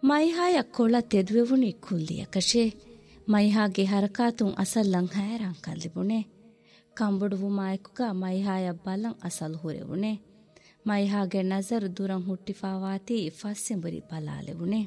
ಮೈಹಾಯ ಕೊಳ ತೆದುವೆವುನಿ ಕುಲ್ಲಿಯ ಕಶೆ ಮೈಹಾಗೆ ಹರಕಾತುಂ ಅಸಲ್ಲಂ ಹೈರಾಂ ಕಲ್ಲಿಬುಣೆ ಕಂಬುಡುವು ಮಾಯಕುಗ ಮೈಹಾಯ ಬಲಂ ಅಸಲ್ ಹುರೆವುಣೆ ಮೈಹಾಗೆ ನಜರ್ ದುರಂ ಹುಟ್ಟಿಫಾವಾತಿ ಫಸ್ಸೆಂಬರಿ ಬಲಾಲೆವುಣೆ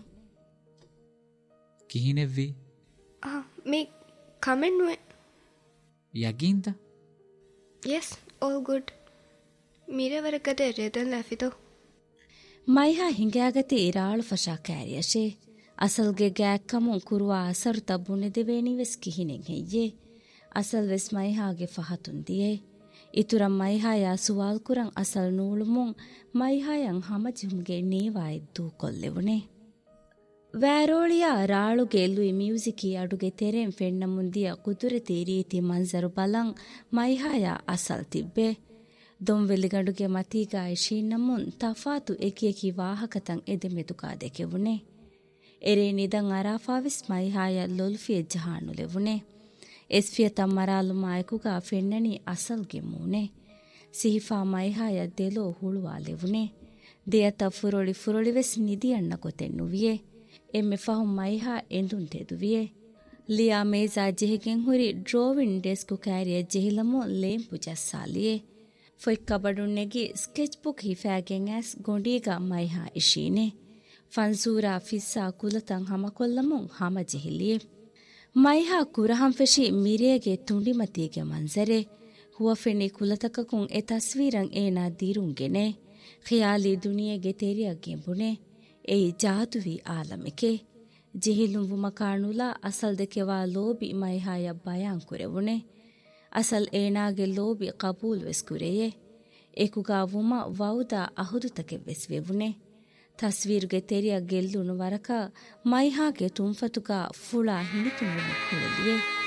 ಕಿಹಿನೆವ್ವಿ May ಕಮೆಂಟ್ವೆ ಯಗೀಂತ S all good ಮೀರೆವರಕದೆ ರೆದನ್ ಲಾಫಿದೋ ಮೈಹಾ ಹಿಂಗಾಗತಿ ಇರಾಳು ಫಶಾ ಕ್ಯಾರಿಯಶೆ ಅಸಲ್ಗೆ ಗ್ಯಾಕ್ಕಮುಂ Kuruva ಅಸರು ತಬ್ಬುಣೆದೆವೇನಿವೆಸ್ ಕಿಹಿನೆಂ ಹೆಯ್ಯೆ ಅಸಲ್ ವೆಸ್ ಮೈಹಾಗೆ ಫಹತುಂದಿಯೆ ಇತುರಂ ಮೈಹಾಯ ಸುವಾಲ್ ಕುರಂ ಅಸಲ್ ನೂಳುಮುಂ ಮೈಹಾಯಂ ಹಮಜಿಹುಂಗೆ ನೀವಾಯಿದ್ದೂ ಕೊಲ್ಲೆವುಣೆ ವ್ಯಾರೋಳಿಯ ರಾಳುಗೆ Luis ಮ್ಯೂಸಿಕಿ ಅಡುಗೆ ತೆರೆಂ ಫೆಣ್ಣ ಮುಂದಿಯ ಕುದುರೆತಿ ರೀತಿ ಮಂಜರು ಬಲಂ ಮೈಹಾಯ ಅಸಲ್ ತಿಬ್ಬೆ ದೊಂವೆಲಿಗಡುಗೆ ಮತೀಗಾಯ ಶೀನ್ನಮುನ್ ತಫಾತು ಎಕಿಯಕಿ ವಾಹಕತಂ ಎದೆ ಮೆದುಕಾದೆಕೆವುಣೆ ಎರೆ ನಿದಂ ಅರಾಫಾವಿಸ್ ಮೈಹಾಯ ಲೊಲ್ಫಿಯ ಜಹಾನುಲೆವುಣೆ ಎಸ್ಫಿಯ ತಮ್ಮರಾಲು ಮಾಯಕುಗ ಫೆಣ್ಣನಿ ಅಸಲ್ಗೆ ಮೂನೆ ಸಿಹಿಫಾ ಮೈಹಾಯ ದೆಲೋ ಹುಳುವಾಲೆವುಣೆ ದೇಯತ ಫುರೊಳಿವೆಸ್ ನಿದಿಯಣ್ಣ ಗೊತೆನ್ನುವಿಯೆ ಎಮ್ಮೆ ಫಹು ಮೈಹಾ ಎಂದುನ್ ತೆದುವಿಯೆ ಲಿಯಾ ಮೇಜಾ ಜೆಹಿಗೆಂ ಹುರಿ ಡ್ರೋವಿನ್ desk ಕ್ಯಾರಿಯ ಜೆಹಿಲಮು ಲೇಂಪು ಜಸ್ಸಾಲಿಯೆ ಫೊಯ್ ಕಬಡುನ್ನೆಗಿ sketch book ಹಿಫಾಗೆಂ as ಗೊಂಡೀಗ ಮೈಹಾ ಇಶೀನೆ ಫನ್ಸೂರಾ ಫಿಸ್ಸಾ ಕುಲತಂ ಹಮಕೊಲ್ಲಮುಂ ಹಮ ಜೆಹಿಲಿಯೆ ಮೈಹಾ ಕುರಹಂ ಫೆಶಿ ಮಿರಿಯಗೆ ತುಂಡಿಮತಿಗೆ ಮಂಜರೆ ಹುವಫೆನಿ ಕುಲತಕಕುಂ A ತಸ್ವೀರಂ ಏನಾ ದೀರುಂಗೆನೆ ಖಿಯಾಲಿ ದುನಿಯೆಗೆ ತೆರಿಯಗೆ ಬುಣೆ ಏಯ್ ಜಾದುವಿ ಆಲಮಿಕೆ ಜಿಹಿಲುಂವು ಮಕಾಣುಲಾ ಅಸಲ್ ದೆಕೆವಾ ಲೋಬಿ ಮೈಹಾಯ ಬಯಾನ್ ಕುರೆವುಣೆ ಅಸಲ್ ಏನಾಗೆ ಲೋಬಿ ಕಬೂಲ್ ವೆಸ್ ಕುರೆಯೆ ಏಕುಗಾ ವುಮ ವೌದಾ ಅಹುದುತಕೆ ವೆಸ್ ವೆವುಣೆ ತಸ್ವೀರುಗೆ ತೆರಿಯ ಗೆಲ್ಲುನು ವರಕ ಮೈಹಾಗೆ ತುಂಫತುಗ ಫುಳಾ ಹಿಣಿತುಮುನು ಕುಳಲಿಯೆ